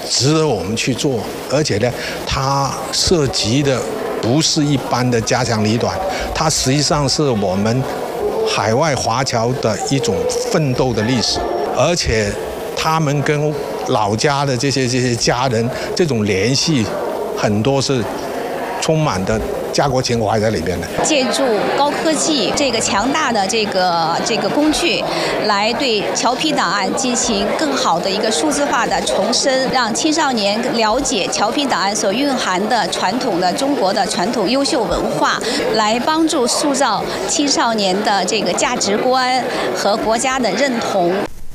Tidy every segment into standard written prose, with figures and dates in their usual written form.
值得我们去做，而且呢，它涉及的不是一般的家长里短，它实际上是我们海外华侨的一种奋斗的历史，而且他们跟老家的这些家人这种联系，很多是充满的家国情怀在里边的。 借助高科技这个强大的这个工具，来对侨批档案进行更好的一个数字化的重申，让青少年了解侨批档案所蕴含的传统的中国的传统优秀文化，来帮助塑造青少年的这个价值观和国家的认同。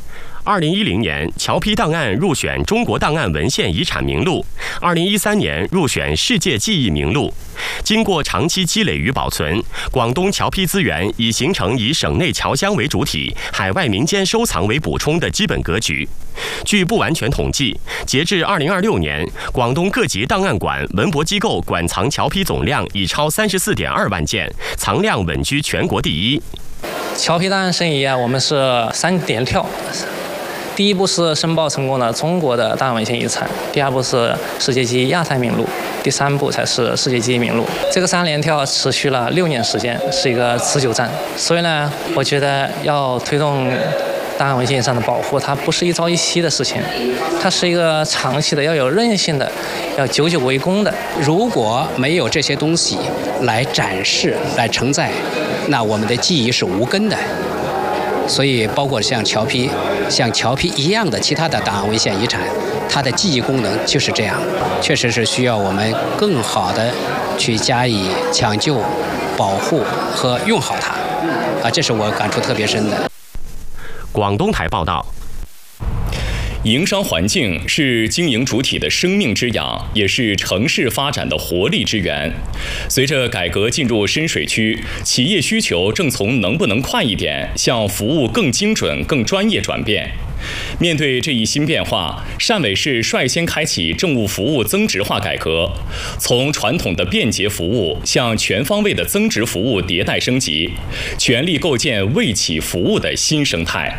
2010年，侨批档案入选中国档案文献遗产名录；2013年入选世界记忆名录。经过长期积累与保存，广东侨批资源已形成以省内侨乡为主体、海外民间收藏为补充的基本格局。据不完全统计，截至2026年，广东各级档案馆、文博机构馆藏侨批总量已超34.2万件，藏量稳居全国第一。 侨批档案申遗我们是3连跳。第一步是申报成功了中国的档案文献遗产，第二步是世界记忆亚太名录，第3步才是世界记忆名录。这个3连跳持续了6年时间，是一个持久战。所以呢，我觉得要推动档案文献遗产的保护，它不是一朝一夕的事情，它是一个长期的，要有韧性的，要久久为功的。 如果没有这些东西来展示、来承载，那我们的记忆是无根的。所以，包括像侨批一样的其他的档案文献遗产，它的记忆功能就是这样，确实是需要我们更好的去加以抢救、保护和用好它。这是我感触特别深的。 广东台报道。 营商环境是经营主体的生命之养，也是城市发展的活力之源。随着改革进入深水区，企业需求正从能不能快一点向服务更精准、更专业转变。面对这一新变化，汕尾市率先开启政务服务增值化改革，从传统的便捷服务向全方位的增值服务迭代升级，全力构建为企服务的新生态。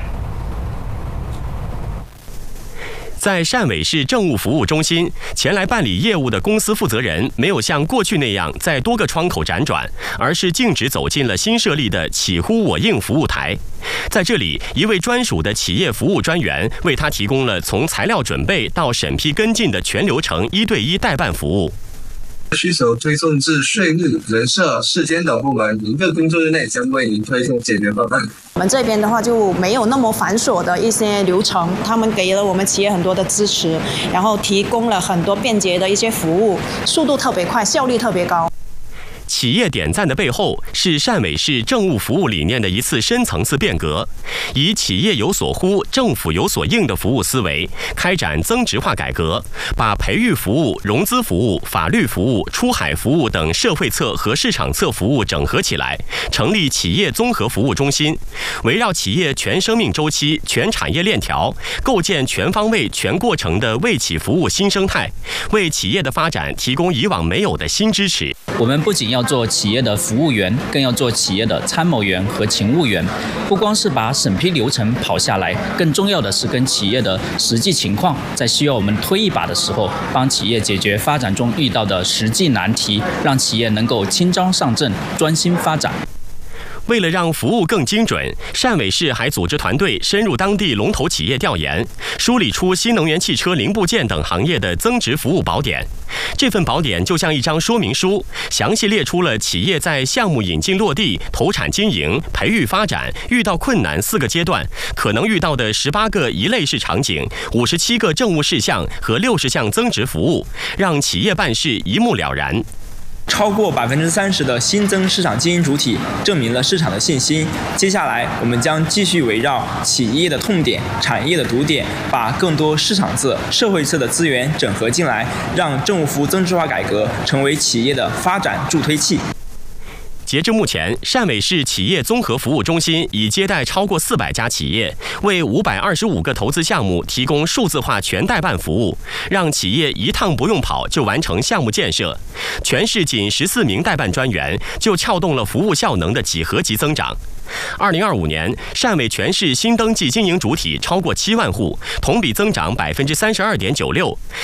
在汕尾市政务服务中心，前来办理业务的公司负责人没有像过去那样在多个窗口辗转，而是径直走进了新设立的企呼我应服务台。在这里，一位专属的企业服务专员为他提供了从材料准备到审批跟进的全流程1对1代办服务。 需求推送至税务、人社、市监等部门，1个工作日内将为您推送解决方案。 我们这边的话就没有那么繁琐的一些流程，他们给了我们企业很多的支持，然后提供了很多便捷的一些服务，速度特别快，效率特别高。 企业点赞的背后，是汕尾市政务服务理念的一次深层次变革，以企业有所呼、政府有所应的服务思维，开展增值化改革，把培育服务、融资服务、法律服务、出海服务等社会侧和市场侧服务整合起来，成立企业综合服务中心，围绕企业全生命周期、全产业链条，构建全方位、全过程的为企服务新生态，为企业的发展提供以往没有的新支持。 我们不仅要做企业的服务员，更要做企业的参谋员和勤务员，不光是把审批流程跑下来，更重要的是跟企业的实际情况，在需要我们推一把的时候，帮企业解决发展中遇到的实际难题，让企业能够轻装上阵，专心发展。 为了让服务更精准，汕尾市还组织团队深入当地龙头企业调研，梳理出新能源汽车零部件等行业的增值服务宝典。这份宝典就像一张说明书，详细列出了企业在项目引进落地、投产经营、培育发展遇到困难4个阶段，可能遇到的18个一类式场景、57个政务事项和60项增值服务，让企业办事一目了然。 超过30%的新增市场经营主体证明了市场的信心。接下来，我们将继续围绕企业的痛点、产业的堵点，把更多市场侧、社会侧的资源整合进来，让政务服务增值化改革成为企业的发展助推器。 截至目前，汕尾市企业综合服务中心已接待超过400家企业，为525个投资项目提供数字化全代办服务，让企业一趟不用跑就完成项目建设。全市仅14名代办专员就撬动了服务效能的几何级增长。2025年，汕尾全市新登记经营主体超过7万户，同比增长32.96%，